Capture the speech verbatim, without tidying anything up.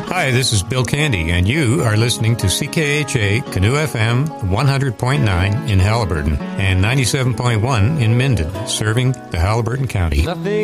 Hi, this is Bill Candy, and you are listening to C K H A Canoe F M one hundred point nine in Haliburton and ninety-seven point one in Minden, serving the Haliburton County. Nothing